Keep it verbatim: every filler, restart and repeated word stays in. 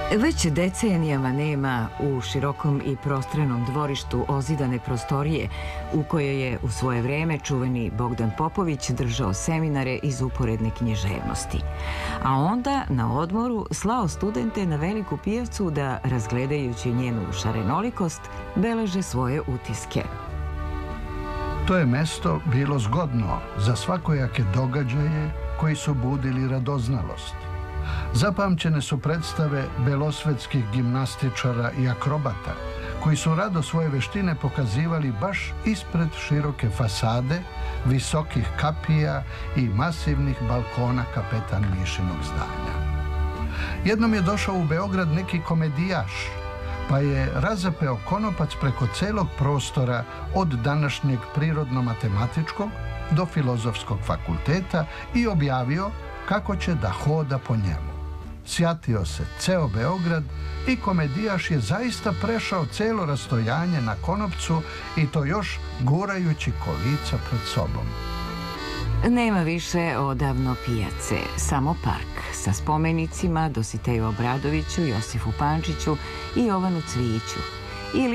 Već decenijama nema u širokom i prostrenom dvorištu ozidane prostorije u kojoj je u svoje vreme čuveni Bogdan Popović držao seminare iz uporedne književnosti. A onda na odmoru slao studente na veliku pijacu da, razgledajući njenu šarenolikost, beleže svoje utiske. To je mesto bilo zgodno za svakojake događaje koji su budili radoznalost. Zapamćene su predstave belosvetskih gimnastičara i akrobata, koji su rado svoje veštine pokazivali baš ispred široke fasade, visokih kapija i masivnih balkona Kapetan Mišinog zdanja. Jednom je došao u Beograd neki komedijaš, pa je razapeo konopac preko celog prostora od današnjeg prirodno-matematičkog do filozofskog fakulteta i objavio kako će da hoda po njemu. Sjatio se ceo Beograd i komedijaš je zaista prešao celo rastojanje na konopcu i to još gurajući kolica pred sobom. Nema više odavno pijace, samo park sa spomenicima Dositeju Obradoviću, Josifu Pančiću i Jovanu Cvijiću.